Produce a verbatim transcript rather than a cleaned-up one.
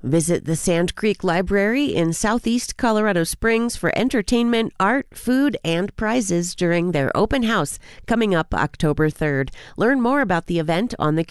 Visit the Sand Creek Library in southeast Colorado Springs for entertainment, art, food, and prizes during their open house coming up October third. Learn more about the event on the